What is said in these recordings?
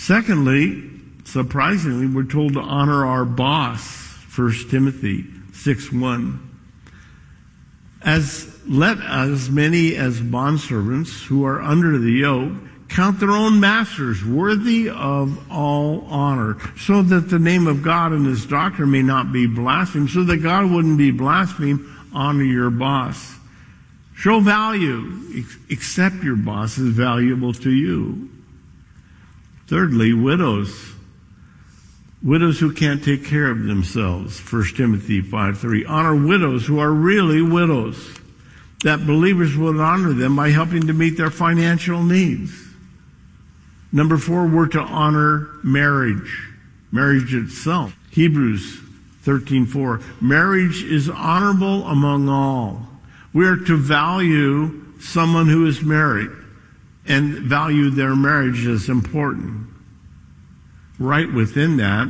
Secondly, surprisingly, we're told to honor our boss, 1 Timothy 6:1. Let as many as bondservants who are under the yoke count their own masters worthy of all honor, so that the name of God and his doctrine may not be blasphemed, so that God wouldn't be blasphemed. Honor your boss. Show value. Accept your boss is valuable to you. Thirdly, widows. Widows who can't take care of themselves. 1 Timothy 5:3. Honor widows who are really widows, that believers would honor them by helping to meet their financial needs. Number 4, we're to honor marriage. Marriage itself. Hebrews 13:4. Marriage is honorable among all. We are to value someone who is married and value their marriage as important. Right within that,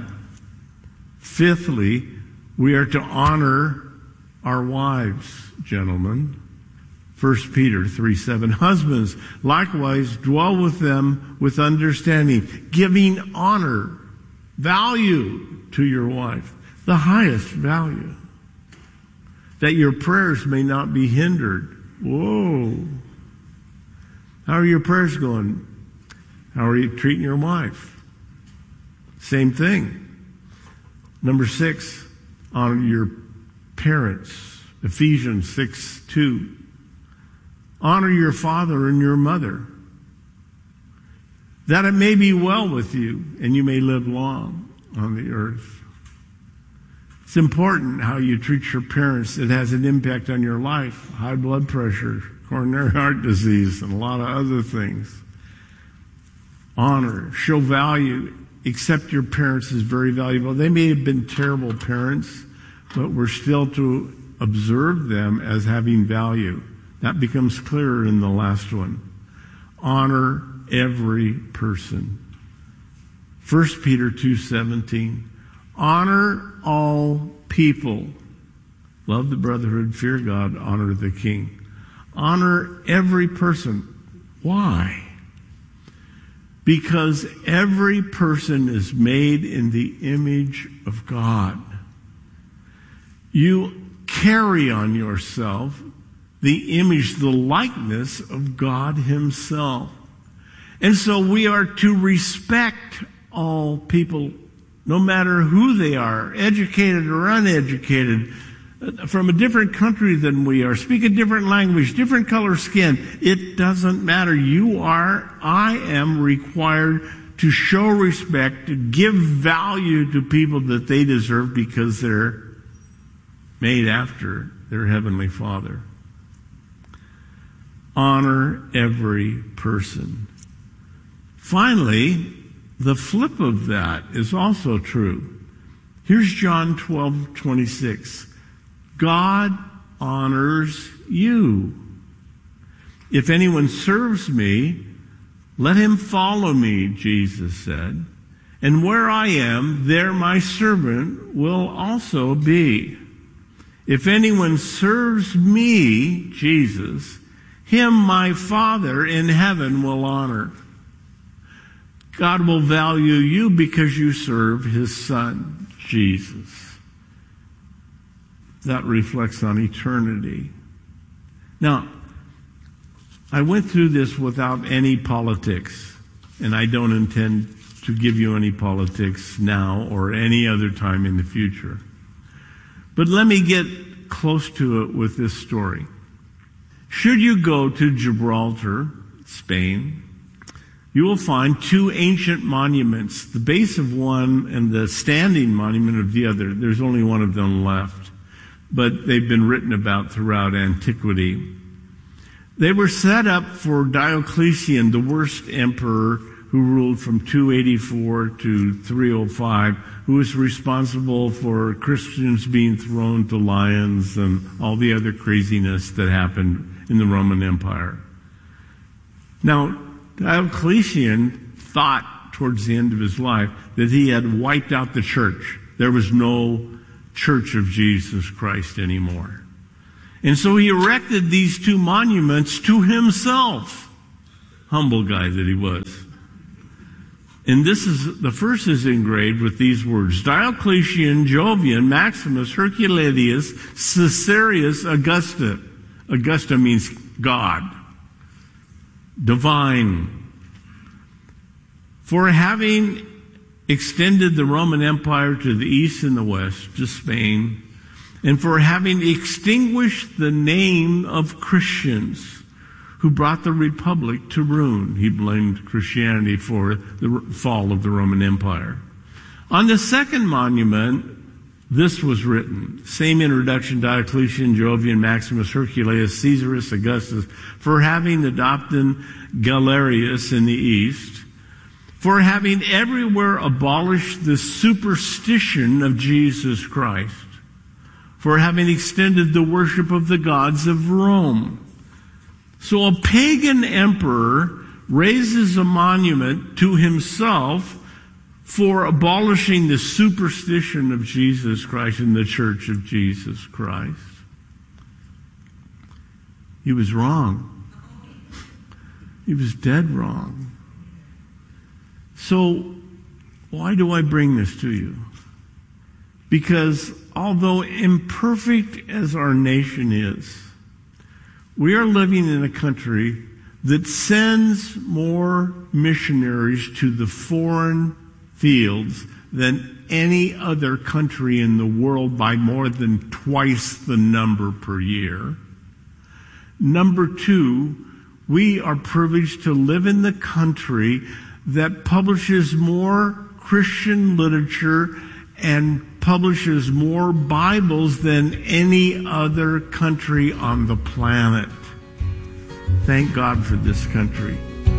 fifthly, we are to honor our wives, gentlemen. 1 Peter 3:7. Husbands, likewise, dwell with them with understanding, giving honor, value to your wife, the highest value, that your prayers may not be hindered. Whoa. How are your prayers going? How are you treating your wife? Same thing. Number 6, honor your parents. Ephesians 6:2. Honor your father and your mother, that it may be well with you and you may live long on the earth. It's important how you treat your parents. It has an impact on your life. High blood pressure, coronary heart disease, and a lot of other things. Honor, show value. Accept your parents is very valuable. They may have been terrible parents, but we're still to observe them as having value. That becomes clearer in the last one. Honor every person. 1 Peter 2:17. Honor all people. Love the brotherhood, fear God, honor the king. Honor every person. Why? Because every person is made in the image of God. You carry on yourself the image, the likeness of God himself. And so we are to respect all people, no matter who they are, educated or uneducated, from a different country than we are, speak a different language, different color skin. It doesn't matter. I am required to show respect, to give value to people that they deserve because they're made after their Heavenly Father. Honor every person. Finally, the flip of that is also true. Here's John 12:26. God honors you. If anyone serves me, let him follow me, Jesus said. And where I am, there my servant will also be. If anyone serves me, Jesus, him my Father in heaven will honor. God will value you because you serve his Son, Jesus. That reflects on eternity. Now, I went through this without any politics, and I don't intend to give you any politics now or any other time in the future. But let me get close to it with this story. Should you go to Gibraltar, Spain, you will find 2 ancient monuments, the base of one and the standing monument of the other. There's only one of them left, but they've been written about throughout antiquity. They were set up for Diocletian, the worst emperor who ruled from 284 to 305, who was responsible for Christians being thrown to lions and all the other craziness that happened in the Roman Empire. Now, Diocletian thought towards the end of his life that he had wiped out the church. There was no Church of Jesus Christ anymore. And so he erected these 2 monuments to himself. Humble guy that he was. And the first is engraved with these words: Diocletian, Jovian, Maximus, Herculius, Caesarius, Augusta. Augusta means God, divine. For having extended the Roman Empire to the east and the west, to Spain, and for having extinguished the name of Christians, who brought the Republic to ruin. He blamed Christianity for the fall of the Roman Empire. On the second monument, this was written. Same introduction: Diocletian, Jovian, Maximus, Herculius, Caesarius, Augustus, for having adopted Galerius in the east, for having everywhere abolished the superstition of Jesus Christ, for having extended the worship of the gods of Rome. So a pagan emperor raises a monument to himself for abolishing the superstition of Jesus Christ in the Church of Jesus Christ. He was wrong. He was dead wrong. So why do I bring this to you? Because although imperfect as our nation is, we are living in a country that sends more missionaries to the foreign fields than any other country in the world, by more than twice the number per year. Number two, we are privileged to live in the country that publishes more Christian literature and publishes more Bibles than any other country on the planet. Thank God for this country.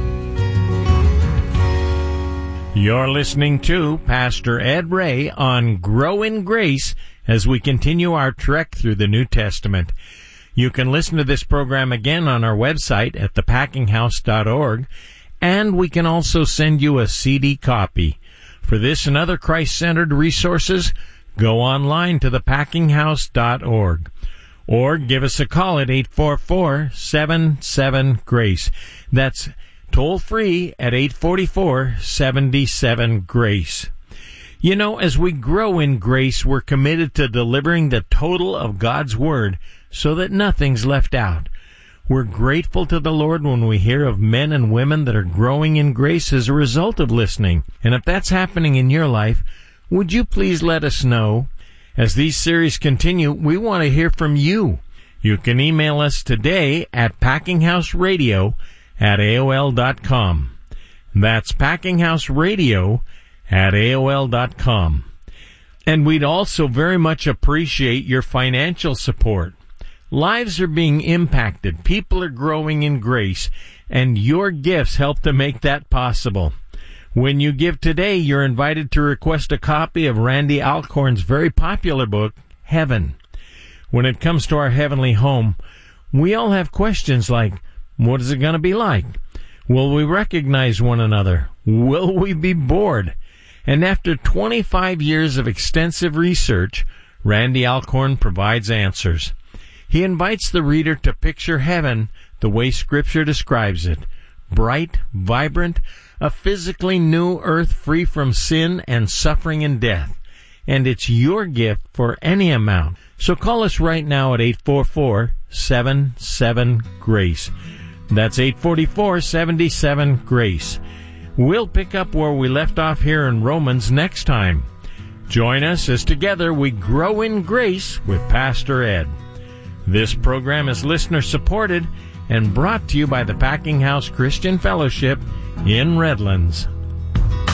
You're listening to Pastor Ed Ray on Grow in Grace as we continue our trek through the New Testament. You can listen to this program again on our website at thepackinghouse.org, and we can also send you a CD copy. For this and other Christ-centered resources, go online to thepackinghouse.org or give us a call at 844-77-GRACE. That's toll free at 844-77-GRACE. You know, as we grow in grace, we're committed to delivering the total of God's Word so that nothing's left out. We're grateful to the Lord when we hear of men and women that are growing in grace as a result of listening. And if that's happening in your life, would you please let us know? As these series continue, we want to hear from you. You can email us today at packinghouseradio@aol.com. That's packinghouseradio@aol.com. And we'd also very much appreciate your financial support. Lives are being impacted, people are growing in grace, and your gifts help to make that possible. When you give today, you're invited to request a copy of Randy Alcorn's very popular book, Heaven. When it comes to our heavenly home, we all have questions like, what is it going to be like? Will we recognize one another? Will we be bored? And after 25 years of extensive research, Randy Alcorn provides answers. He invites the reader to picture heaven the way Scripture describes it: bright, vibrant, a physically new earth free from sin and suffering and death. And it's your gift for any amount. So call us right now at 844-77-GRACE. That's 844-77-GRACE. We'll pick up where we left off here in Romans next time. Join us as together we grow in grace with Pastor Ed. This program is listener-supported and brought to you by the Packing House Christian Fellowship in Redlands.